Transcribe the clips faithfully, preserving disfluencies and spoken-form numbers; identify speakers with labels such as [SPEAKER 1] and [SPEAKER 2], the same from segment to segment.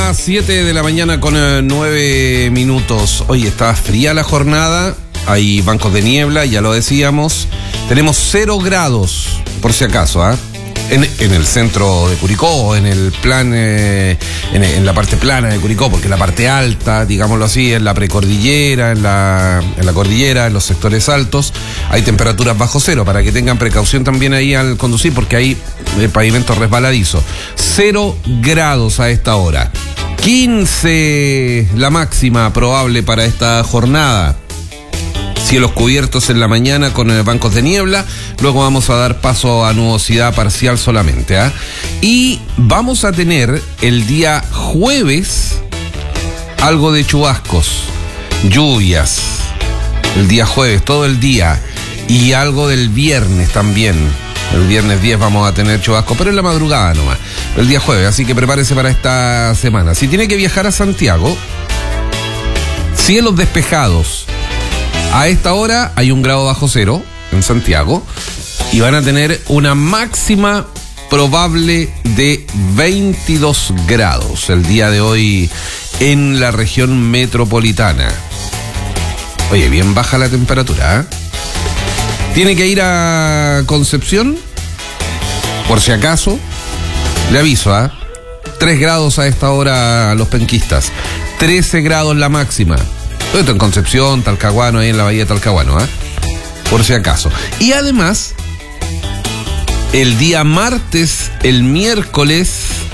[SPEAKER 1] las siete de la mañana con eh, nueve minutos. Oye, está fría la jornada, hay bancos de niebla, ya lo decíamos. Tenemos cero grados, por si acaso, ¿ah? ¿eh? En, en el centro de Curicó, en el plan, eh, en, en la parte plana de Curicó, porque la parte alta, digámoslo así, en la precordillera, en la, en la cordillera, en los sectores altos, hay temperaturas bajo cero, para que tengan precaución también ahí al conducir, porque hay el pavimento resbaladizo. Cero grados a esta hora. quince la máxima probable para esta jornada. Cielos cubiertos en la mañana con eh, bancos de niebla. Luego vamos a dar paso a nubosidad parcial solamente, ¿eh? Y vamos a tener el día jueves algo de chubascos, lluvias. El día jueves, todo el día. Y algo del viernes también. El viernes diez vamos a tener chubascos, pero en la madrugada nomás. El día jueves, así que prepárese para esta semana. Si tiene que viajar a Santiago, cielos despejados. A esta hora hay un grado bajo cero en Santiago y van a tener una máxima probable de veintidós grados el día de hoy en la región metropolitana. Oye, bien baja la temperatura, ¿eh? Tiene que ir a Concepción, por si acaso, le aviso, ¿eh? tres grados a esta hora a los penquistas, trece grados la máxima. Esto en Concepción, Talcahuano, ahí en la bahía de Talcahuano, ¿eh? Por si acaso. Y además, el día martes, el miércoles,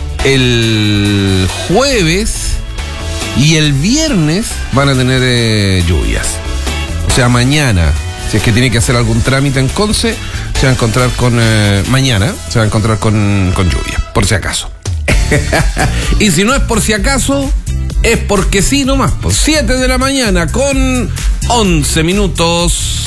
[SPEAKER 1] el jueves y el viernes van a tener eh, lluvias. O sea, mañana, si es que tiene que hacer algún trámite en Conce, se va a encontrar con... Eh, mañana se va a encontrar con, con lluvia, por si acaso. Y si no es por si acaso... es porque sí nomás, por siete de la mañana con once minutos.